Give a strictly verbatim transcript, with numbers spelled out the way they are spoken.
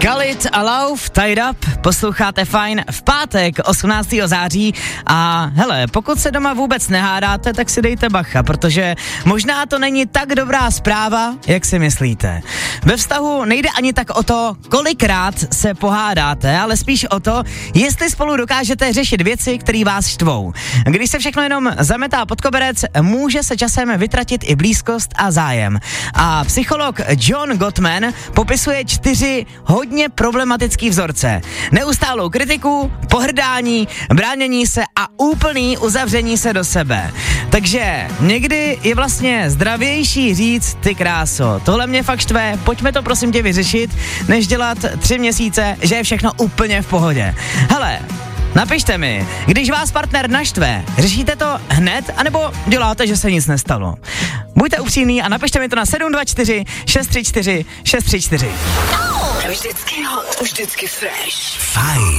Khalid a Love, Tied Up, posloucháte Fajn v pátek osmnáctého září a hele, pokud se doma vůbec nehádáte, tak si dejte bacha, protože možná to není tak dobrá zpráva, jak si myslíte. Ve vztahu nejde ani tak o to, kolikrát se pohádáte, ale spíš o to, jestli spolu dokážete řešit věci, které vás štvou. Když se všechno jenom zametá pod koberec, může se časem vytratit i blízkost a zájem. A psycholog John Gottman popisuje čtyři hodně problematický vzorce. Neustálou kritiku, pohrdání, bránění se a úplný uzavření se do sebe. Takže někdy je vlastně zdravější říct, ty kráso, tohle mě fakt štve, pojďme to prosím tě vyřešit, než dělat tři měsíce, že je všechno úplně v pohodě. Hele, napište mi, když vás partner naštve, řešíte to hned, anebo děláte, že se nic nestalo? Buďte upřímní a napište mi to na sedm dva čtyři šest tři čtyři šest tři čtyři. Vždycky hot, vždycky fresh. Fajn.